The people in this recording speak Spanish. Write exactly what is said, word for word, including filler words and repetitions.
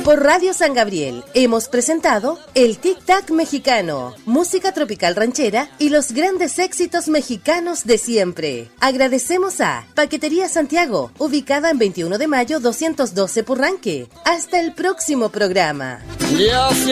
Por Radio San Gabriel hemos presentado el Tic Tac Mexicano, música tropical ranchera y los grandes éxitos mexicanos de siempre. Agradecemos a Paquetería Santiago, ubicada en veintiuno de mayo doscientos doce Purranque. Hasta el próximo programa. Yes,